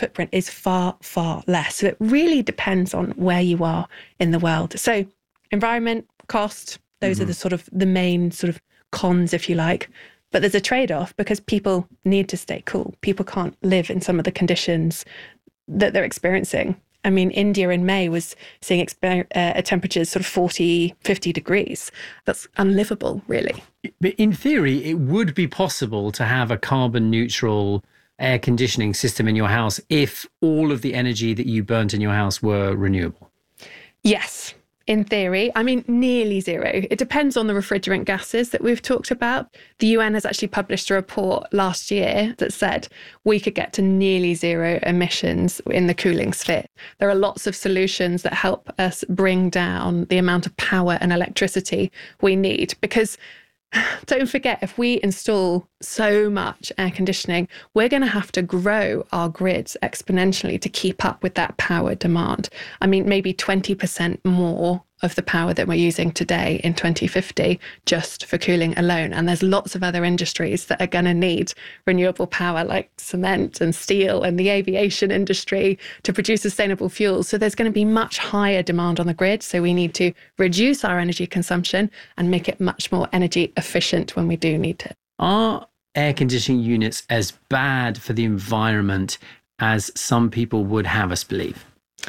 footprint is far, far less. So it really depends on where you are in the world. So environment, cost, those are the sort of the main sort of cons, if you like. But there's a trade-off because people need to stay cool. People can't live in some of the conditions that they're experiencing. I mean, India in May was seeing temperatures sort of 40, 50 degrees. That's unlivable, really. But in theory, it would be possible to have a carbon neutral air conditioning system in your house if all of the energy that you burnt in your house were renewable. Yes. In theory, I mean, nearly zero. It depends on the refrigerant gases that we've talked about. The UN has actually published a report last year that said we could get to nearly zero emissions in the cooling sphere. There are lots of solutions that help us bring down the amount of power and electricity we need, because don't forget, if we install so much air conditioning, we're going to have to grow our grids exponentially to keep up with that power demand. I mean, maybe 20% more of the power that we're using today in 2050 just for cooling alone. And there's lots of other industries that are going to need renewable power, like cement and steel and the aviation industry, to produce sustainable fuels. So there's going to be much higher demand on the grid. So we need to reduce our energy consumption and make it much more energy efficient when we do need it. Are air conditioning units as bad for the environment as some people would have us believe?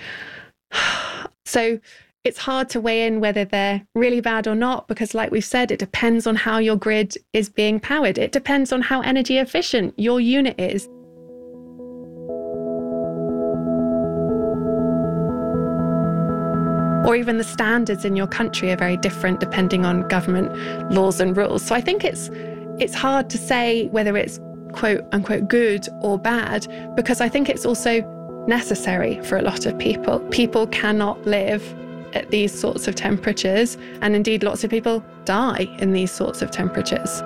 So it's hard to weigh in whether they're really bad or not, because like we've said, it depends on how your grid is being powered. It depends on how energy efficient your unit is. Or even the standards in your country are very different depending on government laws and rules. So I think it's hard to say whether it's quote unquote good or bad, because I think it's also necessary for a lot of people. People cannot live at these sorts of temperatures, and indeed lots of people die in these sorts of temperatures.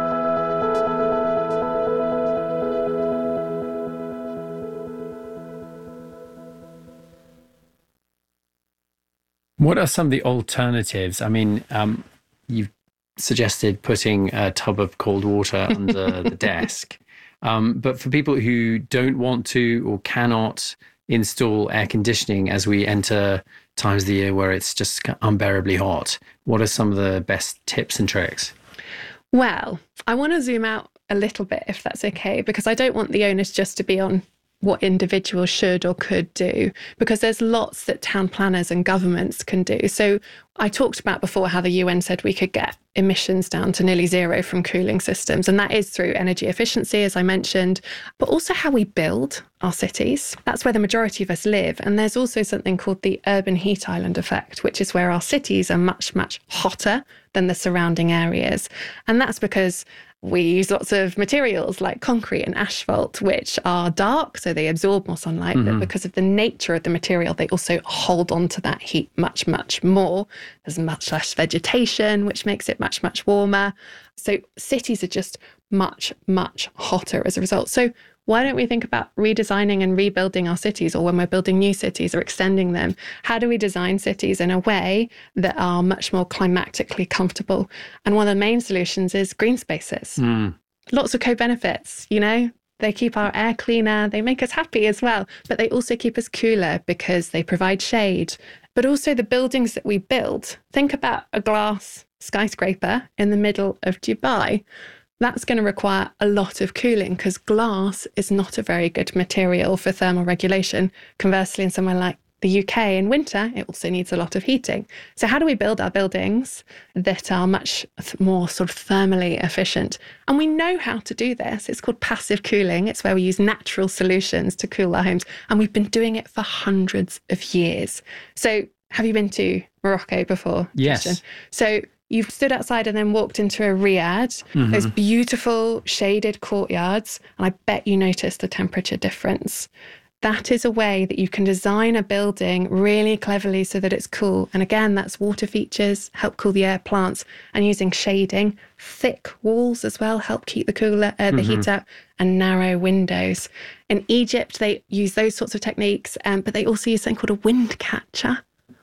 What are some of the alternatives? I mean, you've suggested putting a tub of cold water under the desk. But for people who don't want to or cannot install air conditioning as we enter times of the year where it's just unbearably hot, what are some of the best tips and tricks? Well, I want to zoom out a little bit, if that's okay, because I don't want the onus just to be on what individuals should or could do, because there's lots that town planners and governments can do. So I talked about before how the UN said we could get emissions down to nearly zero from cooling systems. And that is through energy efficiency, as I mentioned, but also how we build our cities. That's where the majority of us live. And there's also something called the urban heat island effect, which is where our cities are much, much hotter than the surrounding areas. And that's because we use lots of materials like concrete and asphalt, which are dark, so they absorb more sunlight. But because of the nature of the material, they also hold on to that heat much, much more. There's much less vegetation, which makes it much, much warmer. So cities are just much, much hotter as a result. So why don't we think about redesigning and rebuilding our cities, or when we're building new cities or extending them, how do we design cities in a way that are much more climatically comfortable? And one of the main solutions is green spaces. Lots of co-benefits, you know? They keep our air cleaner, they make us happy as well, but they also keep us cooler because they provide shade. But also the buildings that we build, think about a glass skyscraper in the middle of Dubai. That's going to require a lot of cooling because glass is not a very good material for thermal regulation. Conversely, in somewhere like the UK in winter, it also needs a lot of heating. So how do we build our buildings that are much more sort of thermally efficient? And we know how to do this. It's called passive cooling. It's where we use natural solutions to cool our homes. And we've been doing it for hundreds of years. So have you been to Morocco before? Yes. Christian? So you've stood outside and then walked into a riad, those beautiful shaded courtyards, and I bet you noticed the temperature difference. That is a way that you can design a building really cleverly so that it's cool. And again, that's water features, help cool the air, plants, and using shading. Thick walls as well help keep the heat out, and narrow windows. In Egypt, they use those sorts of techniques, but they also use something called a wind catcher.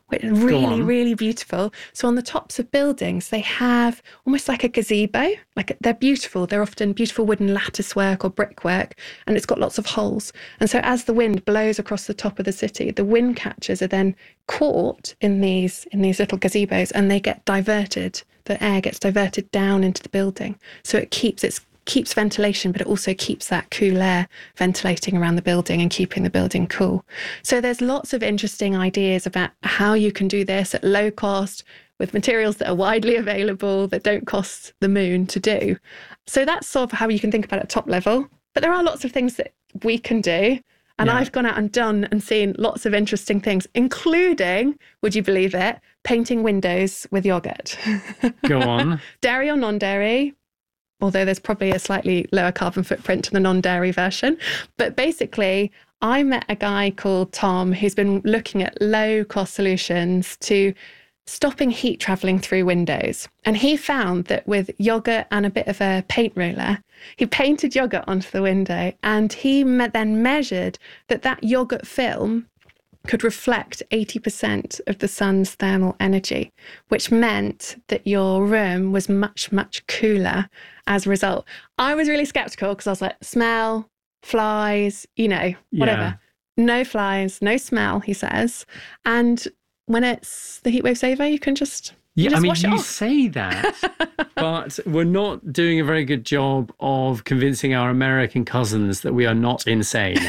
which is really, really beautiful. So on the tops of buildings, they have almost like a gazebo. Like they're beautiful. They're often beautiful wooden lattice work or brickwork, and it's got lots of holes. And so as the wind blows across the top of the city, the wind catchers are then caught in these little gazebos, and they get diverted. The air gets diverted down into the building. So it keeps ventilation, but it also keeps that cool air ventilating around the building and keeping the building cool. So there's lots of interesting ideas about how you can do this at low cost with materials that are widely available, that don't cost the moon to do. So that's sort of how you can think about it at top level. But there are lots of things that we can do. And I've gone out and done and seen lots of interesting things, including, would you believe it, painting windows with yogurt. Go on. Dairy or non-dairy, although there's probably a slightly lower carbon footprint to the non-dairy version. But basically, I met a guy called Tom who's been looking at low-cost solutions to stopping heat travelling through windows. And he found that with yogurt and a bit of a paint roller, he painted yogurt onto the window, and he then measured that yogurt film could reflect 80% of the sun's thermal energy, which meant that your room was much, much cooler as a result. I was really skeptical because I was like, smell, flies, whatever. Yeah. No flies, no smell, he says. And when it's the heatwave's over, you can just wash it off. You say that, but we're not doing a very good job of convincing our American cousins that we are not insane.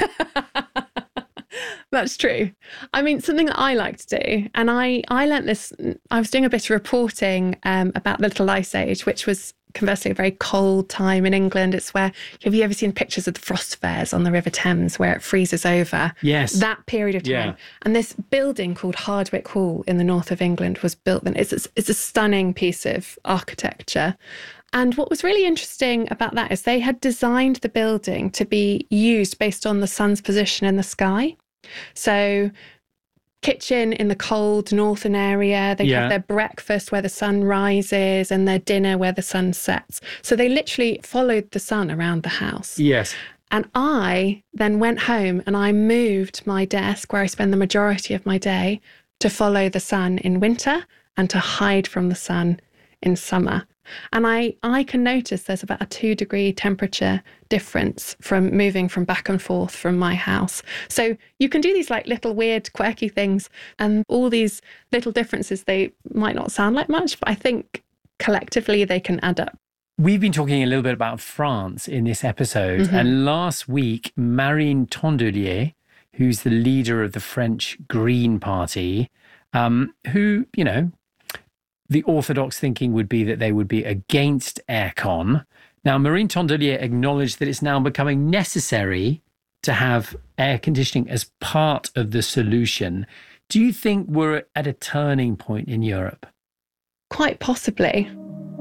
That's true. I mean, something that I like to do, and I learnt this, I was doing a bit of reporting about the Little Ice Age, which was conversely a very cold time in England. It's where, have you ever seen pictures of the frost fairs on the River Thames where it freezes over? Yes. That period of time. Yeah. And this building called Hardwick Hall in the north of England was built then. It's a stunning piece of architecture. And what was really interesting about that is they had designed the building to be used based on the sun's position in the sky. So kitchen in the cold northern area, they have their breakfast where the sun rises and their dinner where the sun sets. So they literally followed the sun around the house. Yes. And I then went home and I moved my desk where I spend the majority of my day to follow the sun in winter and to hide from the sun in summer. And I can notice there's about a 2-degree temperature difference from moving from back and forth from my house. So you can do these like little weird quirky things, and all these little differences, they might not sound like much, but I think collectively they can add up. We've been talking a little bit about France in this episode. And last week, Marine Tondelier, who's the leader of the French Green Party, who, the orthodox thinking would be that they would be against aircon. Now, Marine Tondelier acknowledged that it's now becoming necessary to have air conditioning as part of the solution. Do you think we're at a turning point in Europe? Quite possibly.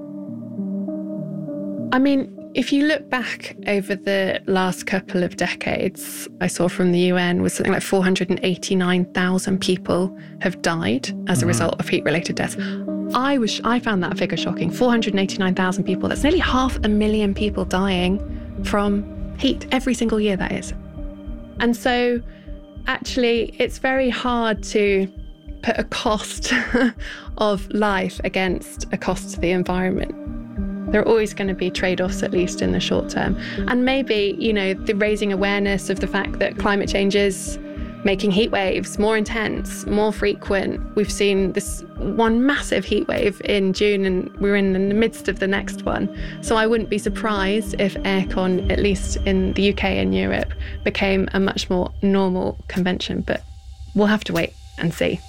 I mean, if you look back over the last couple of decades, I saw from the UN was something like 489,000 people have died as a result of heat-related deaths. I found that figure shocking. 489,000 people. That's nearly 500,000 people dying from heat every single year, that is. And so actually, it's very hard to put a cost of life against a cost to the environment. There are always going to be trade-offs, at least in the short term. And maybe, the raising awareness of the fact that climate change is making heat waves more intense, more frequent. We've seen this one massive heat wave in June, and we're in the midst of the next one. So I wouldn't be surprised if aircon, at least in the UK and Europe, became a much more normal convention. But we'll have to wait and see.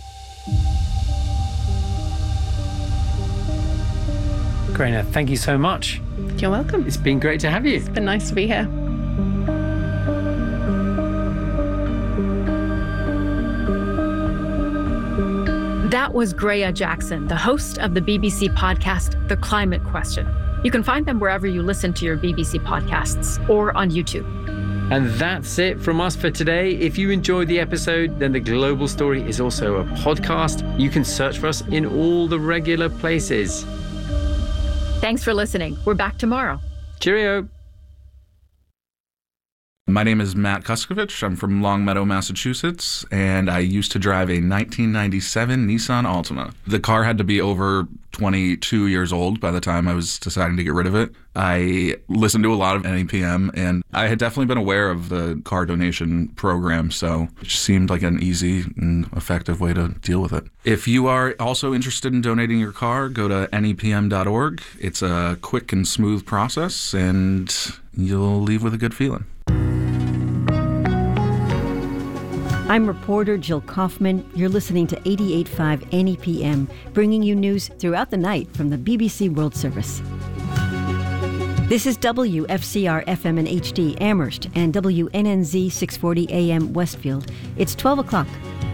Grainne, thank you so much. You're welcome. It's been great to have you. It's been nice to be here. That was Grainne Jackson, the host of the BBC podcast, The Climate Question. You can find them wherever you listen to your BBC podcasts or on YouTube. And that's it from us for today. If you enjoyed the episode, then The Global Story is also a podcast. You can search for us in all the regular places. Thanks for listening. We're back tomorrow. Cheerio. My name is Matt Kuskovich. I'm from Longmeadow, Massachusetts, and I used to drive a 1997 Nissan Altima. The car had to be over 22 years old by the time I was deciding to get rid of it. I listened to a lot of NEPM, and I had definitely been aware of the car donation program, so it just seemed like an easy and effective way to deal with it. If you are also interested in donating your car, go to nepm.org. It's a quick and smooth process, and you'll leave with a good feeling. I'm reporter Jill Kaufman. You're listening to 88.5 NEPM, bringing you news throughout the night from the BBC World Service. This is WFCR FM and HD Amherst and WNNZ 640 AM Westfield. It's 12 o'clock.